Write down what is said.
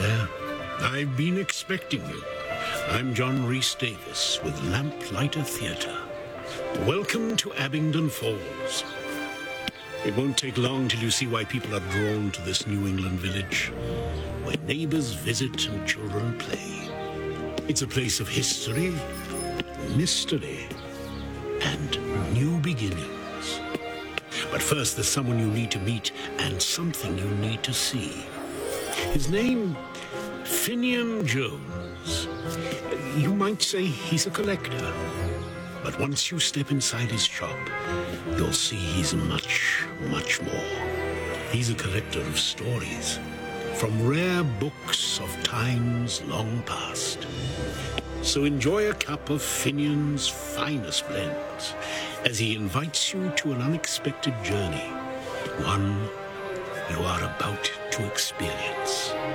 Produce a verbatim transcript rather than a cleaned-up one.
there. I've been expecting you. I'm John Rhys Davis with Lamplighter Theatre. Welcome to Abingdon Falls. It won't take long till you see why people are drawn to this New England village, where neighbors visit and children play. It's a place of history, mystery, and new beginnings. But first, there's someone you need to meet and something you need to see. His name, Finian Jones. You might say he's a collector. But once you step inside his shop, you'll see he's much, much more. He's a collector of stories, from rare books of times long past. So enjoy a cup of Finian's finest blends as he invites you to an unexpected journey, one you are about to experience.